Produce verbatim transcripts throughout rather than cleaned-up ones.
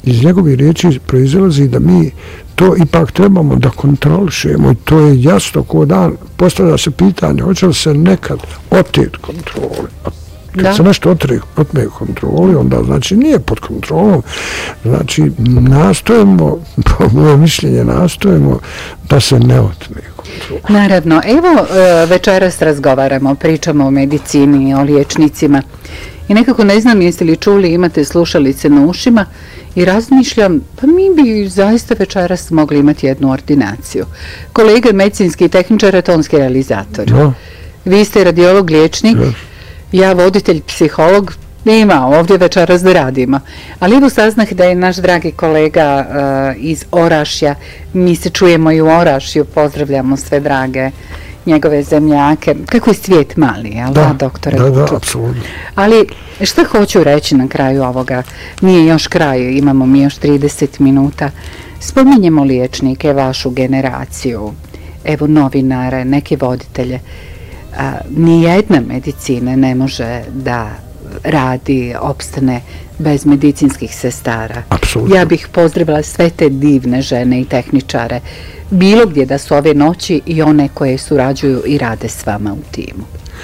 iz njegove riječi proizilazi da mi to ipak trebamo da kontrolišemo i to je jasno ko dan. Postavlja se pitanje, hoće li se nekad oteti kontrole? Kad da. se nešto otre, otme kontroli, onda znači nije pod kontrolom. Znači nastojimo, po moje mišljenje, nastojimo da se ne otme kontrola. Naravno, evo večeras razgovaramo, pričamo o medicini, o liječnicima i nekako ne znam jeste li čuli, imate slušalice na ušima i razmišljam, pa mi bi zaista večeras mogli imati jednu ordinaciju. Kolega medicinski tehničar, tonski realizator. No. Vi ste radiolog, liječnik, yes. Ja voditelj, psiholog, nema ovdje večeras da radimo. Ali evo saznah da je naš dragi kolega uh, iz Orašja, mi se čujemo i u Orašju, pozdravljamo sve drage njegove zemljake. Kako je svijet mali, jel da, da doktore? Da, da, apsolutno. Ali šta hoću reći na kraju ovoga? Nije još kraj, imamo mi još trideset minuta. Spominjemo liječnike, vašu generaciju, evo novinare, neke voditelje. A, nijedna medicina ne može da radi, opstane bez medicinskih sestara. Apsolutno. Ja bih pozdravila sve te divne žene i tehničare, bilo gdje da su ove noći i one koje surađuju i rade s vama u timu.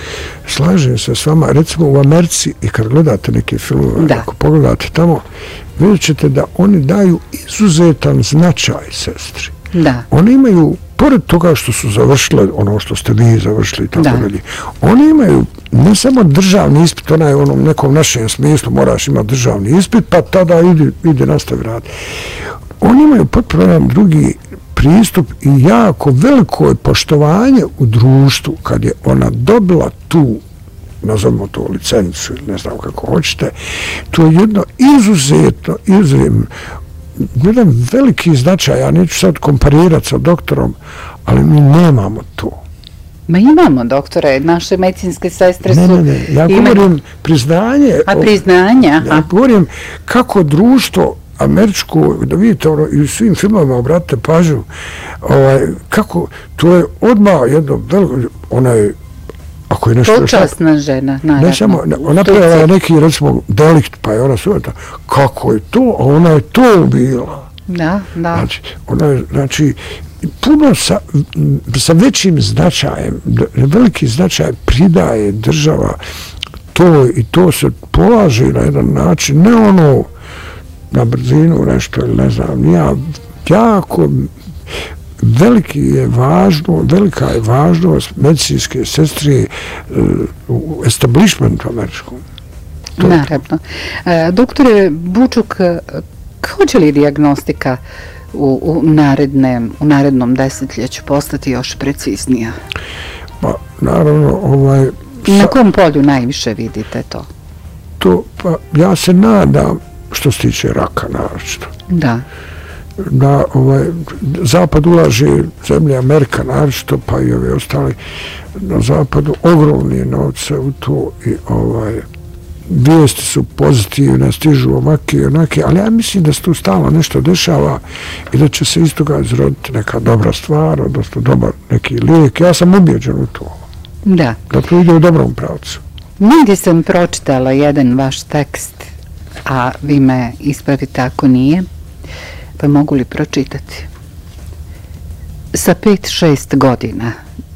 Slažem se s vama, recimo u Americi i kad gledate neke filmove, da. Ako pogledate tamo, vidjet ćete da oni daju izuzetan značaj sestri. Da. Oni imaju, pored toga što su završile ono što ste vi završili i tako dalje, oni imaju ne samo državni ispit, onaj u onom nekom našem smislu moraš imati državni ispit, pa tada ide, ide nastavi rad. Oni imaju potpuno jedan drugi pristup i jako veliko je poštovanje u društvu kad je ona dobila tu, nazovimo to licencu, ne znam kako hoćete, to je jedno izuzetno, izuzetno, jedan veliki značaj, ja neću sad komparirati sa doktorom, ali mi nemamo to. Ma imamo, doktore, naše medicinske sestre su... Ne, ne, ne, ja govorim priznanje... A priznanja? Ja govorim kako društvo američko, da vidite, ono, i u svim filmovima obratite pažnju, ovaj, kako, to je odmah jedno veliko, ona je, ako je nešto... Počasna žena, naravno. Ne samo, ona je neki, recimo, delikt, pa je ona suveta, kako je to, a ona je to bila. Da, da. Znači, ona je, znači, puno sa, sa većim značajem, veliki značaj pridaje država to i to se polaže na jedan način, ne ono na brzinu nešto ili ne znam, ja jako veliki je važno, velika je važnost medicinske sestre u establishmentu američkom. To naravno. E, doktore Bučuk, hoće li dijagnostika u, u, naredne, u narednom desetljeću postati još preciznija? Pa, naravno, ovaj... Sa, na kom polju najviše vidite to? To, pa, ja se nadam, što se tiče raka, naročito. Da. Da, ovaj, Zapad ulaže, zemlje Amerika, naročito, pa i ove ostale, na Zapadu ogromne novce u to i ovaj, vijesti su pozitivne, stižu ovake i onake, ali ja mislim da se tu stalno nešto dešava i da će se iz toga izroditi neka dobra stvar, odnosno dobar neki lijek. Ja sam ubijeđen u to. Da. Da to ide u dobrom pravcu. Negdje sam pročitala jedan vaš tekst, a vi me ispravite ako nije, pa mogu li pročitati? Sa pet, šest godina,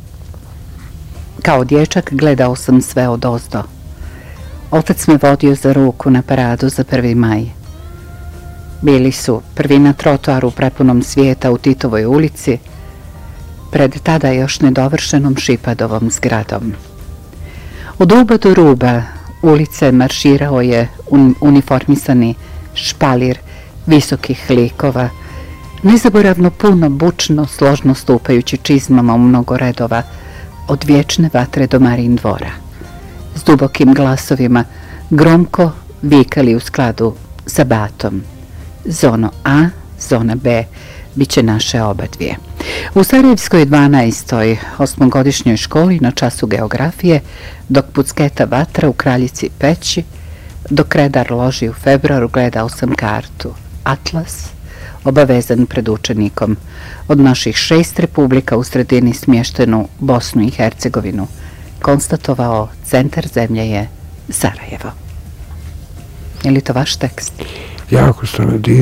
kao dječak, gledao sam sve od ozdo. Otac me vodio za ruku na paradu za prvi maj. Bili su prvi na trotoaru prepunom svijeta u Titovoj ulici, pred tada još nedovršenom Šipadovom zgradom. Od ruba do ruba ulice marširao je un, uniformisani špalir visokih likova, nezaboravno puno, bučno, složno stupajući čizmama u mnogo redova, od vječne vatre do Marin dvora. S dubokim glasovima gromko vikali u skladu sa batom. Zono A, zona B, bit će naše oba dvije. U Sarajevskoj dvanaestoj osmogodišnjoj školi na času geografije, dok pucketa vatra u Kraljici peći, dok redar loži u februaru, gledao sam kartu. Atlas, obavezan pred učenikom. Od naših šest republika u sredini smještenu Bosnu i Hercegovinu, konstatovao centar zemlje je Sarajevo. Je li to vaš tekst? Jako ste me divni.